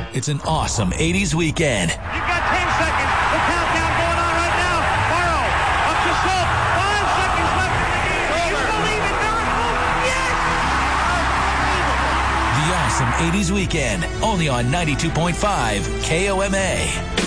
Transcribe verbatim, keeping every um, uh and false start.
It's an awesome eighties weekend. You've got ten seconds. The countdown going on right now. Morrow up to Schultz. Five seconds left in the game. Do you believe in miracles? Yes! The awesome eighties weekend. Only on ninety-two point five K O M A.